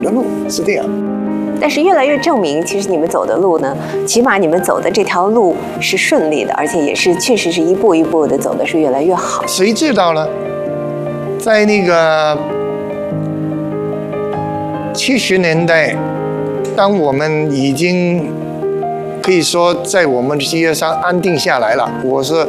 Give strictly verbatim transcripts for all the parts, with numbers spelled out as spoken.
的路，是这样。 但是越来越证明，其实你们走的路呢，起码你们走的这条路是顺利的，而且也是确实是一步一步的走的是越来越好。 谁知道呢？在那个七十年代，当我们已经可以说在我们的事业上安定下来了，我是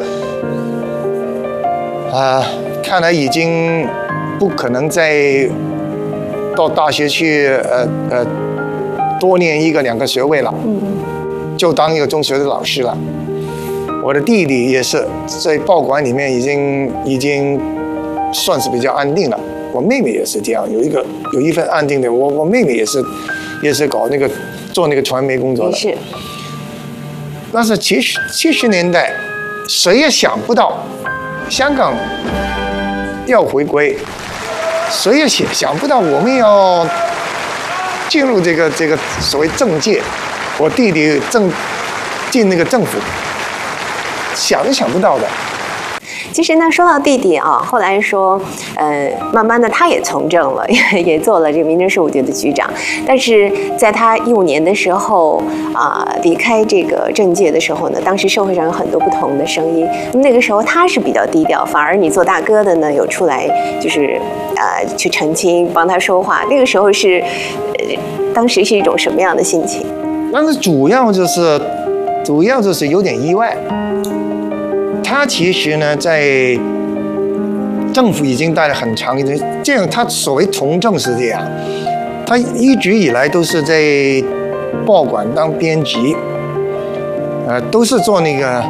啊、呃，看来已经不可能再到大学去呃呃。多念一个两个学位了，就当一个中学的老师了。我的弟弟也是在报馆里面已经已经算是比较安定了。我妹妹也是这样，有一个有一份安定的。我我妹妹也是也是搞那个做那个传媒工作的。 是。 那是七十七十年代，谁也想不到香港要回归，谁也想想不到我们要进入这个这个所谓政界，我弟弟政进那个政府，想都想不到的。 其实呢，说到弟弟啊，后来说，呃，慢慢的他也从政了，也也做了这个民政事务局的局长。但是在他一五年的时候啊、呃，离开这个政界的时候呢，当时社会上有很多不同的声音。那个时候他是比较低调，反而你做大哥的呢，有出来就是呃去澄清，帮他说话。那个时候是，呃，当时是一种什么样的心情？ 但是主要就是，主要就是有点意外。他其实呢，在政府已经待了很长一段，这样他所谓从政是这样，他一直以来都是在报馆当编辑，呃，都是做那个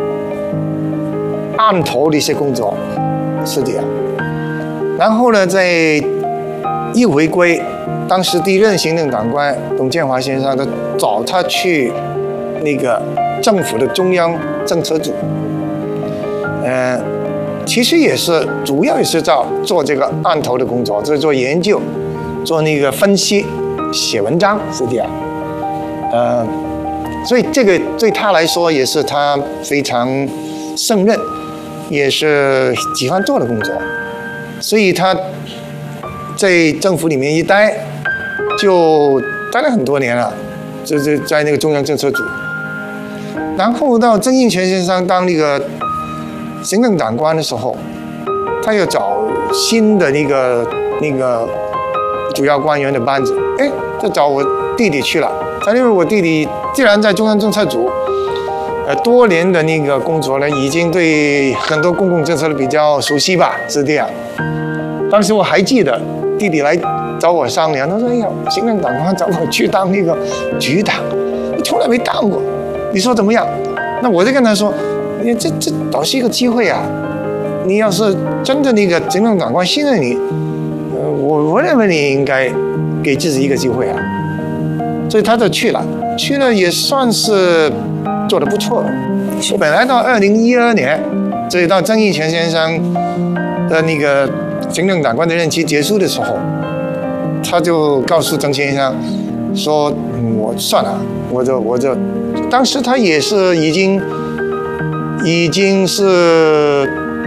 案头的一些工作，是这样。然后呢，在一回归，当时第一任行政长官董建华先生，他找他去那个政府的中央政策组。呃，其实也是主要也是在做这个案头的工作，就是做研究，做那个分析，写文章是这样。呃，所以这个对他来说也是他非常胜任，也是喜欢做的工作，所以他在政府里面一待，就待了很多年了，就是在那个中央政策组。然后到曾荫权先生当那个行政长官的时候，他又找新的那个那个主要官员的班子，哎，就找我弟弟去了。他因为我弟弟既然在中央政策组，呃，多年的那个工作呢，已经对很多公共政策比较熟悉吧，是这样。当时我还记得弟弟来找我商量，他说：“哎呀，行政长官找我去当那个局长，我从来没当过，你说怎么样？”那我就跟他说。因为这这倒是一个机会啊！你要是真的那个行政长官信任你，呃，我我认为你应该给自己一个机会啊。所以他就去了，去了也算是做得不错。本来到二零一二年，所以到曾荫权先生的那个行政长官的任期结束的时候，他就告诉曾先生说：“嗯、我算了，我就我就，当时他也是已经。”已经是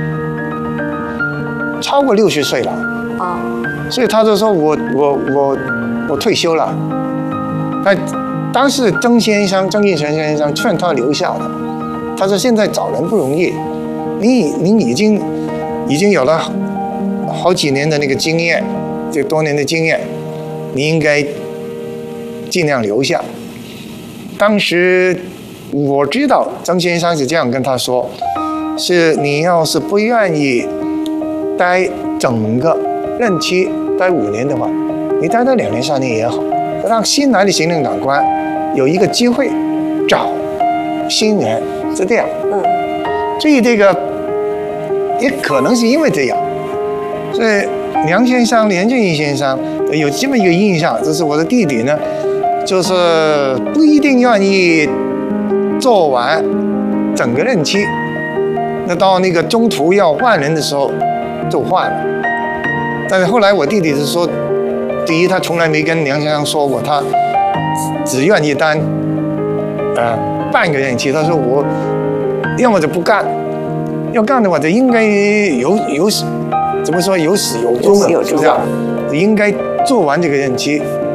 超过六十岁了啊，所以他就说我我我我退休了。那当时曾先生曾荫权先生劝他留下的，他说现在找人不容易，你你已经已经有了好几年的那个经验，这多年的经验，你应该尽量留下。当时。我知道曾先生是这样跟他说，是你要是不愿意待整个任期待五年的话，你待到两年三年也好，让新来的行政长官有一个机会找新人，是这样。嗯，所以这个也可能是因为这样，所以梁先生、连振义先生有这么一个印象，就是我的弟弟呢，就是不一定愿意。做完整个任期，那到那个中途要换人的时候就换了。但是后来我弟弟是说，第一他从来没跟梁先生说过他只愿意当呃半个任期，他说我要么就不干，要干的话就应该有有怎么说有始有终的，是不是？应该做完这个任期，